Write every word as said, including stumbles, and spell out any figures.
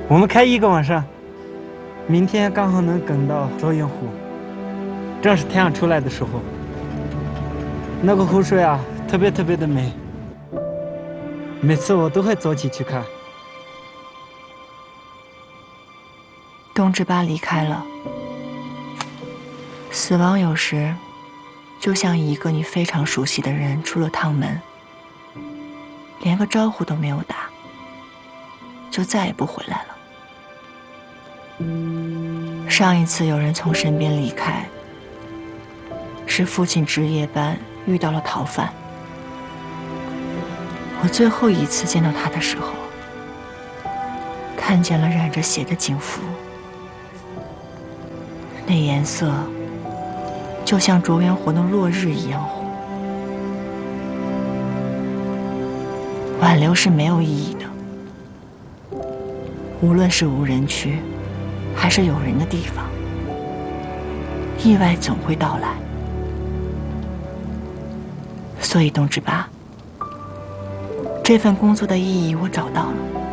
我们开一个晚上，明天刚好能赶到卓云湖，正是太阳出来的时候。那个湖水啊，特别特别的美，每次我都会走起去看。 东之巴离开了，死亡有时就像一个你非常熟悉的人出了趟门，连个招呼都没有打，就再也不回来了。上一次有人从身边离开，是父亲值夜班遇到了逃犯。我最后一次见到他的时候，看见了染着血的警服，那颜色就像卓源湖的落日一样红。挽留是没有意义的，无论是无人区还是有人的地方，意外总会到来。所以东之巴，这份工作的意义我找到了。